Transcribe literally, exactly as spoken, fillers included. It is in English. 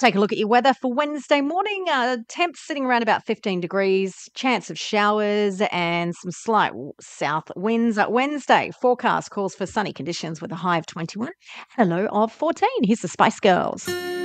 take a look at your weather for Wednesday morning. Uh, temps sitting around about fifteen degrees, chance of showers and some slight w- south winds. Uh, Wednesday forecast calls for sunny conditions with a high of twenty-one, a low of fourteen. Here's the Spice Girls.